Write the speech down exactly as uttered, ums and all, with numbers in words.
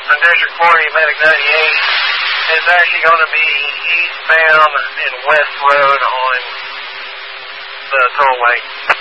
on District forty, Medic ninety-eight. It's actually going to be eastbound and west road on the tollway.